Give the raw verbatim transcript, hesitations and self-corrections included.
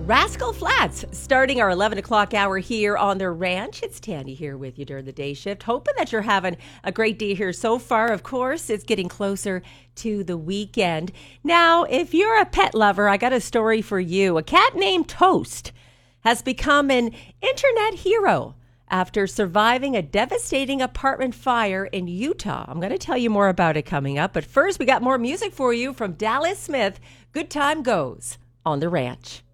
Rascal Flatts, starting our eleven o'clock hour here on the ranch. It's Tandy here with you during the day shift. Hoping that you're having a great day here so far. Of course, it's getting closer to the weekend. Now, if you're a pet lover, I got a story for you. A cat named Toast has become an internet hero after surviving a devastating apartment fire in Utah. I'm going to tell you more about it coming up. But first, we got more music for you from Dallas Smith. Good Time Goes on the ranch.